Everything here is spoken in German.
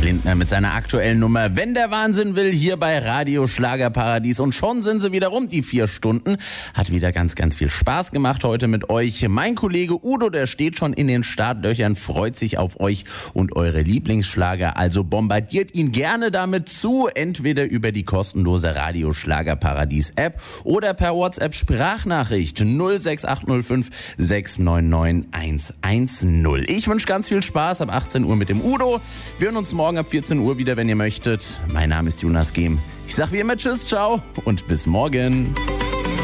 Lindner mit seiner aktuellen Nummer Wenn der Wahnsinn will, hier bei Radio Schlagerparadies. Und schon sind sie wieder rum, die 4 Stunden. Hat wieder ganz, ganz viel Spaß gemacht heute mit euch. Mein Kollege Udo, der steht schon in den Startlöchern, freut sich auf euch und eure Lieblingsschlager. Also bombardiert ihn gerne damit zu, entweder über die kostenlose Radio Schlagerparadies App oder per WhatsApp Sprachnachricht 06805 699 110. Ich wünsche ganz viel Spaß ab 18 Uhr mit dem Udo. Wir hören uns morgen ab 14 Uhr wieder, wenn ihr möchtet. Mein Name ist Jonas Gehm. Ich sag wie immer Tschüss, ciao und bis morgen.